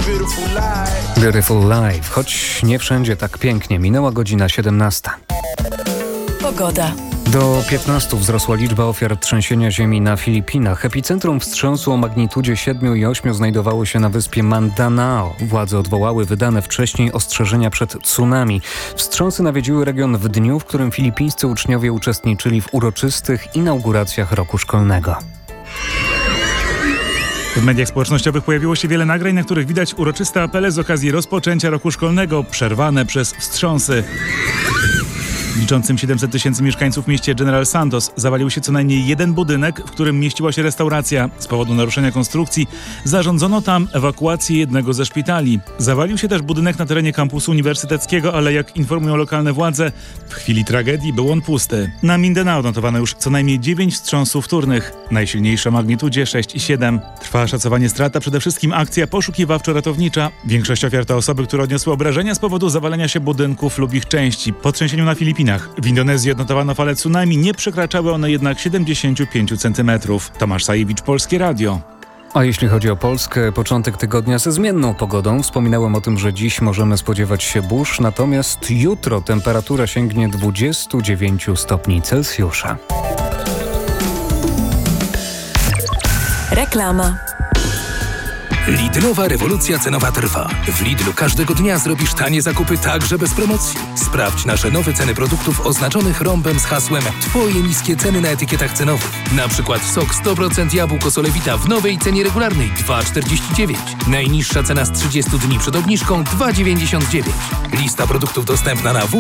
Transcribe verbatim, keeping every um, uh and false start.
Beautiful Life, choć nie wszędzie tak pięknie. Minęła godzina siedemnasta. Pogoda. Do piętnastu wzrosła liczba ofiar trzęsienia ziemi na Filipinach. Epicentrum wstrząsu o magnitudzie siedmiu i ośmiu znajdowało się na wyspie Mindanao. Władze odwołały wydane wcześniej ostrzeżenia przed tsunami. Wstrząsy nawiedziły region w dniu, w którym filipińscy uczniowie uczestniczyli w uroczystych inauguracjach roku szkolnego. W mediach społecznościowych pojawiło się wiele nagrań, na których widać uroczyste apele z okazji rozpoczęcia roku szkolnego, przerwane przez wstrząsy. W liczącym siedemset tysięcy mieszkańców mieście General Santos zawalił się co najmniej jeden budynek, w którym mieściła się restauracja. Z powodu naruszenia konstrukcji zarządzono tam ewakuację jednego ze szpitali. Zawalił się też budynek na terenie kampusu uniwersyteckiego, ale jak informują lokalne władze, w chwili tragedii był on pusty. Na Mindanao notowano już co najmniej dziewięć wstrząsów wtórnych. Najsilniejsza magnitudzie sześć i siedem. Trwa szacowanie strat, a przede wszystkim akcja poszukiwawczo-ratownicza. Większość ofiar to osoby, które odniosły obrażenia z powodu zawalenia się budynków lub ich części. Po trzęsieniu na Filipinach w Indonezji odnotowano falę tsunami, nie przekraczały one jednak siedemdziesiąt pięć centymetrów. Tomasz Sajewicz, Polskie Radio. A jeśli chodzi o Polskę, początek tygodnia ze zmienną pogodą. Wspominałem o tym, że dziś możemy spodziewać się burz, natomiast jutro temperatura sięgnie dwudziestu dziewięciu stopni Celsjusza. Reklama. Lidlowa rewolucja cenowa trwa. W Lidlu każdego dnia zrobisz tanie zakupy także bez promocji. Sprawdź nasze nowe ceny produktów oznaczonych rąbem z hasłem Twoje niskie ceny na etykietach cenowych. Na przykład sok sto procent jabłko Solewita w nowej cenie regularnej dwa czterdzieści dziewięć. Najniższa cena z trzydziestu dni przed obniżką dwa dziewięćdziesiąt dziewięć. Lista produktów dostępna na w